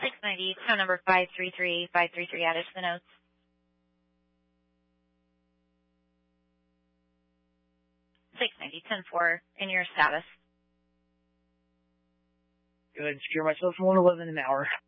690, town number 533, added to the notes. 690, 10-4, in your status. Go ahead and secure myself from 111 an hour.